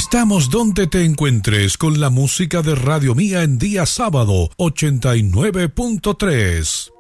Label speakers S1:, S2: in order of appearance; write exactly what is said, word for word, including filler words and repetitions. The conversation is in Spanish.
S1: Estamos donde te encuentres con la música de Radio Mía en día sábado ochenta y nueve punto tres.